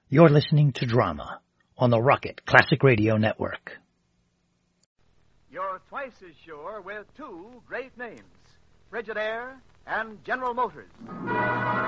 You're listening to Drama on the Rocket Classic Radio Network. You're twice as sure with two great names, Frigidaire and General Motors.